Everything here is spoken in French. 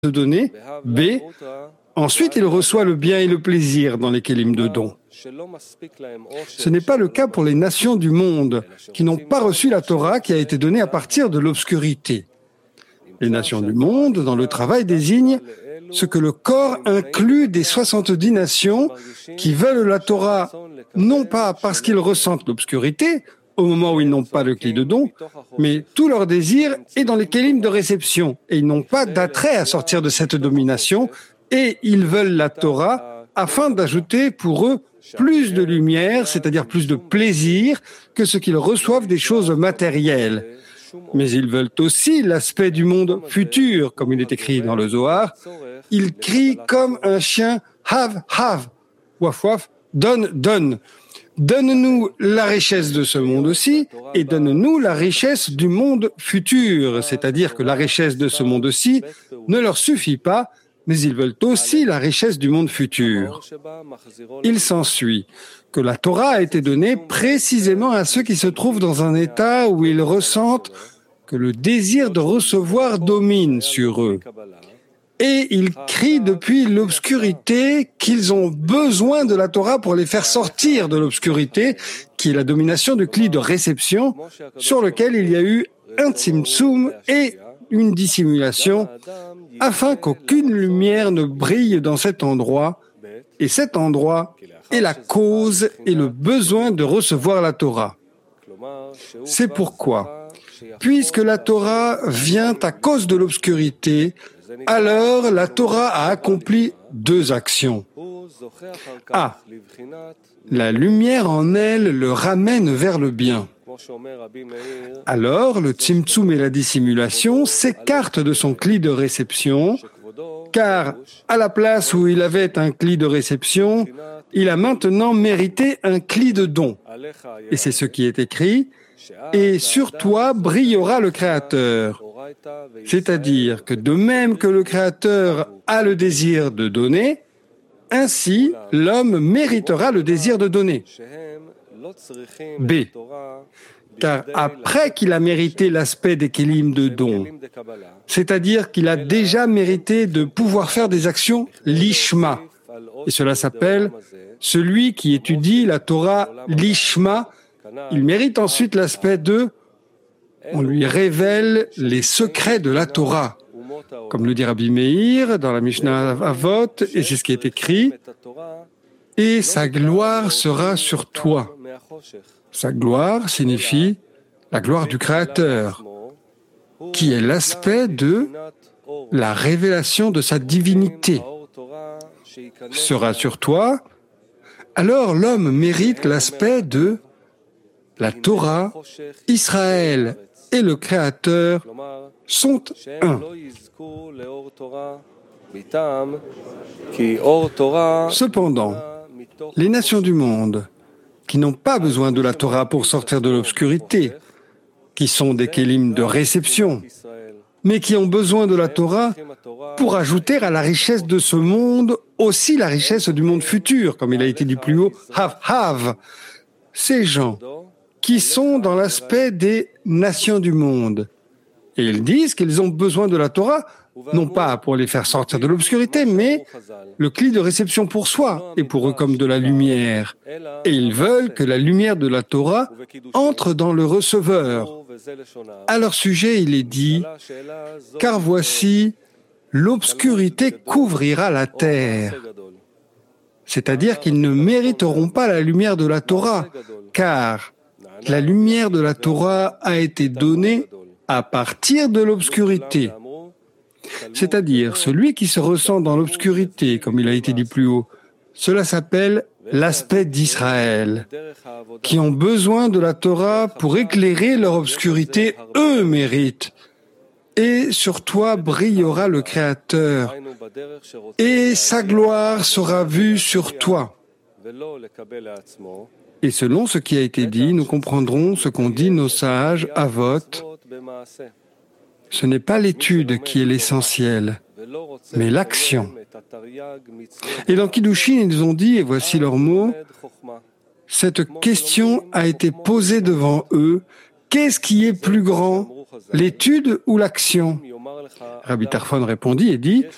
de donner. B. Ensuite, il reçoit le bien et le plaisir dans les kélim de don. Ce n'est pas le cas pour les nations du monde qui n'ont pas reçu la Torah qui a été donnée à partir de l'obscurité. Les nations du monde, dans le travail, désignent ce que le corps inclut des 70 nations qui veulent la Torah, non pas parce qu'ils ressentent l'obscurité, au moment où ils n'ont pas le cli de don, mais tout leur désir est dans les kélim de réception, et ils n'ont pas d'attrait à sortir de cette domination, et ils veulent la Torah afin d'ajouter pour eux plus de lumière, c'est-à-dire plus de plaisir, que ce qu'ils reçoivent des choses matérielles. Mais ils veulent aussi l'aspect du monde futur, comme il est écrit dans le Zohar. Ils crient comme un chien « have, have »,« waf, waf »,« donne, donne ». Donne-nous la richesse de ce monde-ci et donne-nous la richesse du monde futur. C'est-à-dire que la richesse de ce monde-ci ne leur suffit pas, mais ils veulent aussi la richesse du monde futur. Il s'ensuit que la Torah a été donnée précisément à ceux qui se trouvent dans un état où ils ressentent que le désir de recevoir domine sur eux. Et ils crient depuis l'obscurité qu'ils ont besoin de la Torah pour les faire sortir de l'obscurité, qui est la domination du cli de réception, sur lequel il y a eu un tzimtzum et une dissimulation, afin qu'aucune lumière ne brille dans cet endroit, et cet endroit est la cause et le besoin de recevoir la Torah. C'est pourquoi, puisque la Torah vient à cause de l'obscurité, alors la Torah a accompli deux actions. A. La lumière en elle le ramène vers le bien. Alors, le tzimtzum et la dissimulation s'écartent de son cli de réception, car à la place où il avait un cli de réception, il a maintenant mérité un cli de don. Et c'est ce qui est écrit, « Et sur toi brillera le Créateur ». C'est-à-dire que de même que le Créateur a le désir de donner, ainsi l'homme méritera le désir de donner. B. Car après qu'il a mérité l'aspect des kélim de don, c'est-à-dire qu'il a déjà mérité de pouvoir faire des actions lishma, et cela s'appelle celui qui étudie la Torah lishma, il mérite ensuite l'aspect de on lui révèle les secrets de la Torah, comme le dit Rabbi Meir dans la Mishnah Avot, et c'est ce qui est écrit, et sa gloire sera sur toi. Sa gloire signifie la gloire du Créateur, qui est l'aspect de la révélation de sa divinité. Sera sur toi, alors l'homme mérite l'aspect de la Torah, Israël et le Créateur sont un. Cependant, les nations du monde, qui n'ont pas besoin de la Torah pour sortir de l'obscurité, qui sont des kélim de réception, mais qui ont besoin de la Torah pour ajouter à la richesse de ce monde aussi la richesse du monde futur, comme il a été dit plus haut, have, have. Ces gens qui sont dans l'aspect des nations du monde. Et ils disent qu'ils ont besoin de la Torah, non pas pour les faire sortir de l'obscurité, mais le cli de réception pour soi, et pour eux comme de la lumière. Et ils veulent que la lumière de la Torah entre dans le receveur. À leur sujet, il est dit, « Car voici, l'obscurité couvrira la terre. » C'est-à-dire qu'ils ne mériteront pas la lumière de la Torah, car la lumière de la Torah a été donnée à partir de l'obscurité. C'est-à-dire, celui qui se ressent dans l'obscurité, comme il a été dit plus haut, cela s'appelle l'aspect d'Israël, qui ont besoin de la Torah pour éclairer leur obscurité, eux méritent. Et sur toi brillera le Créateur, et sa gloire sera vue sur toi. Et selon ce qui a été dit, nous comprendrons ce qu'ont dit nos sages, Avot. Ce n'est pas l'étude qui est l'essentiel, mais l'action. Et dans Kiddushin, ils ont dit, et voici leurs mots, cette question a été posée devant eux, qu'est-ce qui est plus grand, l'étude ou l'action ? Rabbi Tarfon répondit et dit,